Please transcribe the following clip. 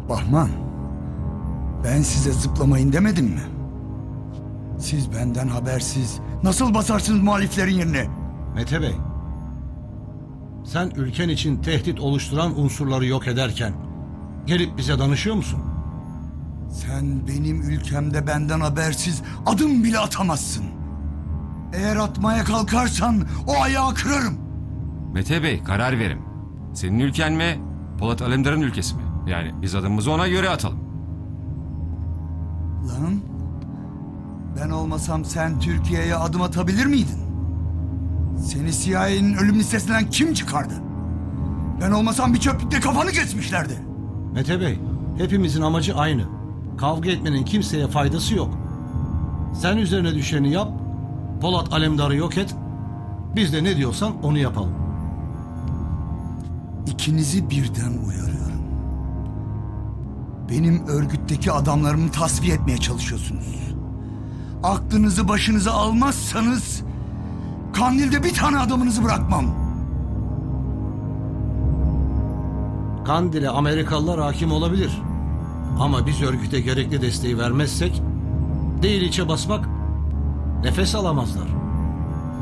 Bahman, ben size zıplamayın demedim mi? Siz benden habersiz nasıl basarsınız muhaliflerin yerine? Mete Bey, sen ülken için tehdit oluşturan unsurları yok ederken gelip bize danışıyor musun? Sen benim ülkemde benden habersiz adım bile atamazsın. Eğer atmaya kalkarsan o ayağı kırarım. Mete Bey, karar verin. Senin ülken mi, Polat Alemdar'ın ülkesi mi? Yani biz adımımızı ona göre atalım. Lan, ben olmasam sen Türkiye'ye adım atabilir miydin? Seni CIA'nin ölüm listesinden kim çıkardı? Ben olmasam bir çöplükte kafanı kesmişlerdi. Mete Bey, hepimizin amacı aynı. Kavga etmenin kimseye faydası yok. Sen üzerine düşeni yap, Polat Alemdar'ı yok et, biz de ne diyorsan onu yapalım. İkinizi birden uyarıyorum. Benim örgütteki adamlarımı tasfiye etmeye çalışıyorsunuz. Aklınızı başınıza almazsanız Kandil'de bir tane adamınızı bırakmam. Kandil'e Amerikalılar hakim olabilir. Ama biz örgüte gerekli desteği vermezsek değil içe basmak, nefes alamazlar.